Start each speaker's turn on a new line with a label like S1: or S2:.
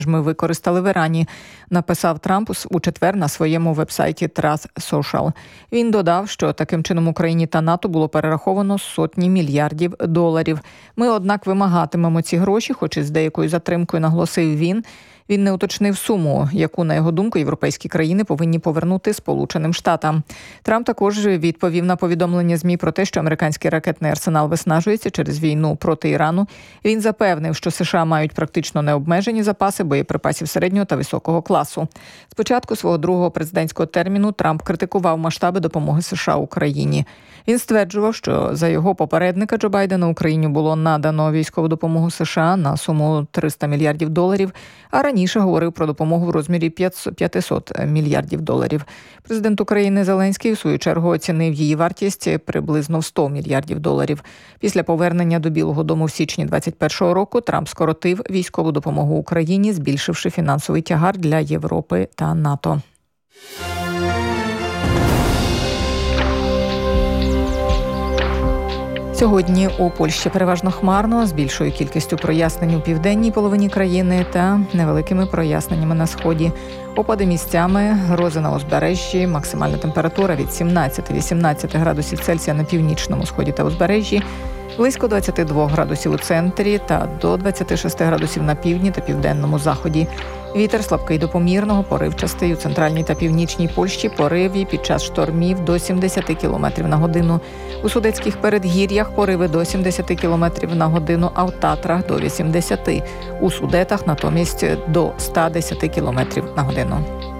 S1: ми використали в Ірані, написав Трамп у четвер на своєму вебсайті Truth Social. Він додав, що таким чином Україні та НАТО було перераховано сотні мільярдів доларів. Ми, однак, вимагатимемо ці гроші, хоч і з деякою затримкою, наголосив він. Він не уточнив суму, яку, на його думку, європейські країни повинні повернути Сполученим Штатам. Трамп також відповів на повідомлення ЗМІ про те, що американський ракетний арсенал виснажується через війну проти Ірану. Він запевнив, що США мають практично необмежені запаси боєприпасів середнього та високого класу. З початку свого другого президентського терміну Трамп критикував масштаби допомоги США Україні. Він стверджував, що за його попередника Джо Байдена Україні було надано військову допомогу США на суму $300 мільярдів, а раніше говорив про допомогу в розмірі $500 мільярдів. Президент України Зеленський, у свою чергу, оцінив її вартість приблизно в $100 мільярдів. Після повернення до Білого дому в січні 2021 року Трамп скоротив військову допомогу Україні, збільшивши фінансовий тягар для Європи та НАТО. Сьогодні у Польщі переважно хмарно, з більшою кількістю прояснень у південній половині країни та невеликими проясненнями на сході. Опади місцями, грози на узбережжі, максимальна температура від 17-18 градусів Цельсія на північному сході та узбережжі, близько 22 градусів у центрі та до 26 градусів на півдні та південному заході. Вітер слабкий до помірного, поривчастий у центральній та північній Польщі, пориви під час штормів до 70 км на годину. У Судетських передгір'ях пориви до 70 км на годину, а в Татрах до 80. У Судетах натомість до 110 км на годину.